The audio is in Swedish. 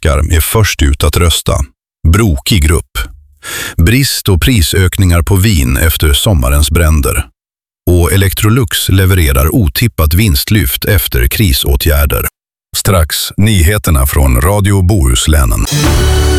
svenskar är först ut att rösta. Brokig grupp. Brist och prisökningar på vin efter sommarens bränder. Och Electrolux levererar otippat vinstlyft efter krisåtgärder. Strax nyheterna från Radio Bohuslänen.